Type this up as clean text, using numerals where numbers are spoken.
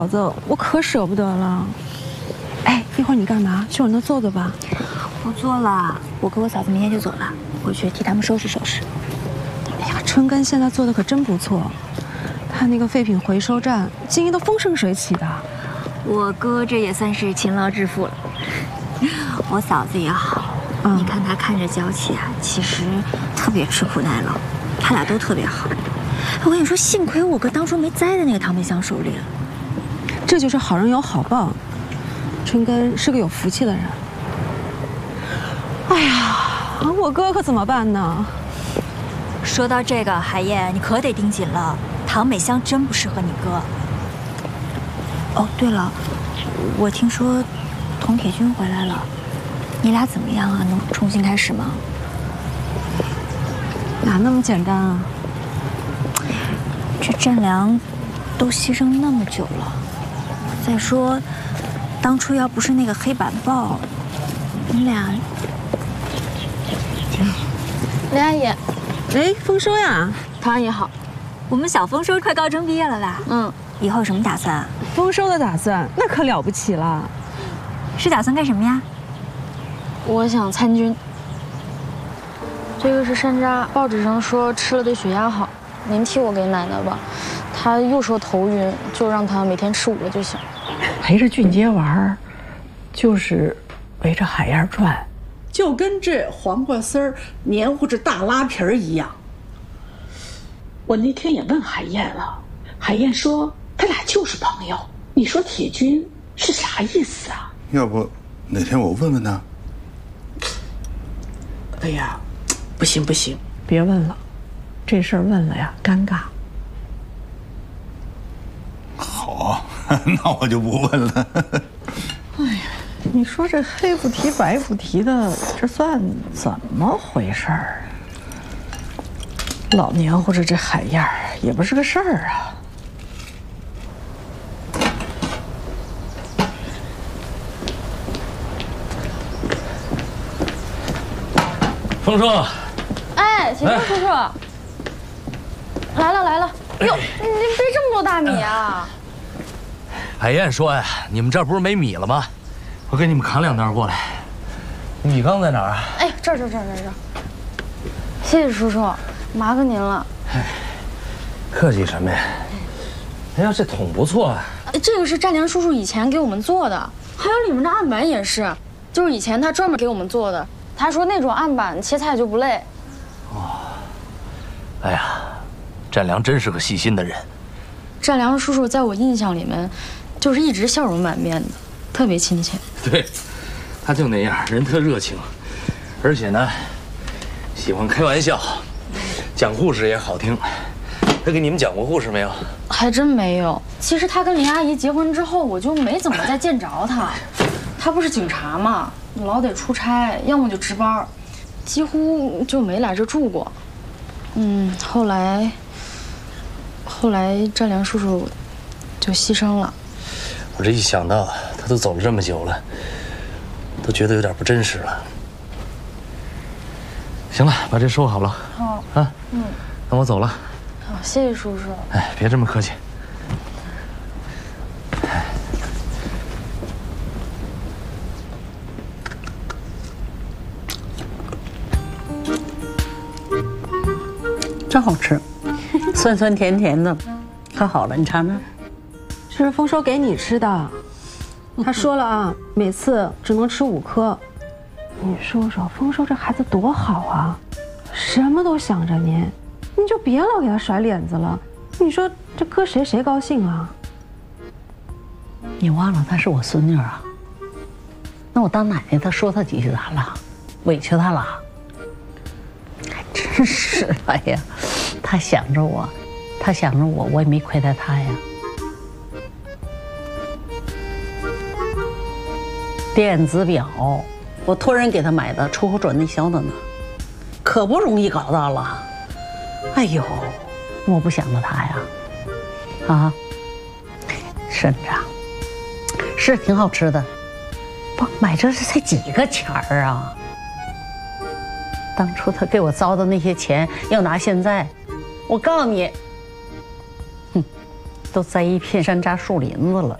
嫂子，我可舍不得了。哎，一会儿你干嘛？去我那坐坐吧。 我做了，我跟我嫂子明天就走了，回去替他们收拾收拾。 哎呀，春根现在做的可真不错，他那个废品回收站经营的风生水起的。 我哥这也算是勤劳致富了。我嫂子也好，你看她看着娇气啊，其实特别吃苦耐劳，他俩都特别好。我跟你说，幸亏我哥当初没栽在那个唐梅香手里了。 这就是好人有好报，春根是个有福气的人。哎呀，我哥可怎么办呢？ 说到这个，海燕，你可得盯紧了，唐美香真不适合你哥。哦，对了，我听说童铁军回来了，你俩怎么样啊？能重新开始吗？ 哪那么简单啊？ 这战良都牺牲那么久了，再说，当初要不是那个黑板报，你俩…… 林阿姨， 哎，丰收呀！ 唐阿姨好。 我们小丰收快高中毕业了吧？以后有什么打算啊？ 丰收的打算那可了不起了。 是打算干什么呀？ 我想参军。这个是山楂，报纸上说吃了对血压好，您替我给奶奶吧。她又说头晕，就让她每天吃5个就行。 陪着俊杰玩，就是围着海燕转， 就跟这黄瓜丝儿黏糊着大拉皮儿一样。我那天也问海燕了，海燕说他俩就是朋友。你说铁军是啥意思啊？ 要不哪天我问问他？ 哎呀，不行不行， 别问了，这事儿问了呀，尴尬。 好，那我就不问了。 哎呀，你说这黑不提白不提的，这算怎么回事儿？老黏糊着这海燕儿也不是个事儿啊。 丰收！ 哎，启东叔叔，来了来了！哟，您背这么多大米啊？ 海燕说呀，你们这儿不是没米了吗？我给你们扛2袋过来。米缸在哪儿啊？ 哎，这儿。谢谢叔叔，麻烦您了。 客气什么呀？哎呀，这桶不错啊。 这个是战良叔叔以前给我们做的，还有里面的案板也是，就是以前他专门给我们做的。他说那种案板切菜就不累。 哦，哎呀，战良真是个细心的人。 战良叔叔在我印象里面，就是一直笑容满面的，特别亲切。 对，他就那样，人特热情，而且呢，喜欢开玩笑，讲故事也好听。他给你们讲过故事没有？ 还真没有。其实他跟林阿姨结婚之后，我就没怎么再见着他。他不是警察嘛，老得出差，要么就值班，几乎就没来这住过。后来战良叔叔就牺牲了。 我这一想到他都走了这么久了，都觉得有点不真实了。行了，把这收好了。 好啊，那我走了。 好，谢谢叔叔。 哎，别这么客气。 真好吃，酸酸甜甜的，可好了，你尝尝。 这是丰收给你吃的，他说了啊，每次只能吃5颗。你说说，丰收这孩子多好啊，什么都想着您，你就别老给他甩脸子了。你说这搁谁高兴啊？ 你忘了她是我孙女啊？那我当奶奶，她说她几句咋了？委屈她了？还真是的呀，她想着我，我也没亏待她呀。电子表，我托人给她买的，出口转内销的呢，可不容易搞到了。哎呦，我不想着她呀，啊，身上是挺好吃的，不买这才几个钱儿啊！当初他给我糟的那些钱，要拿现在，我告诉你， 都栽一片山楂树林子了。